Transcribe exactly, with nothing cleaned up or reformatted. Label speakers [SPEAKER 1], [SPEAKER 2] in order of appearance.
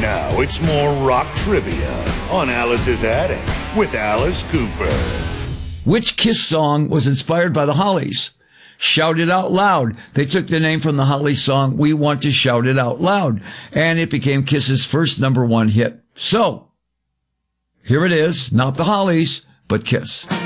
[SPEAKER 1] Now it's more rock trivia on Alice's Attic with Alice Cooper.
[SPEAKER 2] Which Kiss song was inspired by the Hollies? Shout It Out Loud. They took the name from the Hollies song, We Want to Shout It Out Loud, and it became Kiss's first number one hit. So, here it is, not the Hollies, but Kiss.